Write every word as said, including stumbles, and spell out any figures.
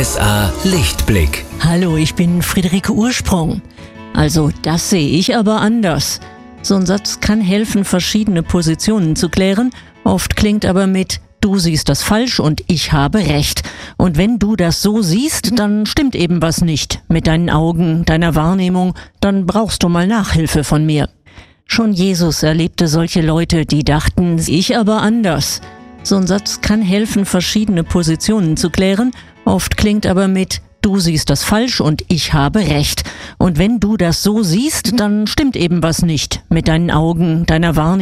R S A Lichtblick. Hallo, ich bin Friederike Ursprung. Also, das sehe ich aber anders. So ein Satz kann helfen, verschiedene Positionen zu klären. Oft klingt aber mit "Du siehst das falsch und ich habe recht." Und wenn du das so siehst, dann stimmt eben was nicht mit deinen Augen, deiner Wahrnehmung. Dann brauchst du mal Nachhilfe von mir. Schon Jesus erlebte solche Leute, die dachten, ich aber anders. So ein Satz kann helfen, verschiedene Positionen zu klären. Oft klingt aber mit "Du siehst das falsch und ich habe recht." Und wenn du das so siehst, dann stimmt eben was nicht mit deinen Augen, deiner Wahrnehmung.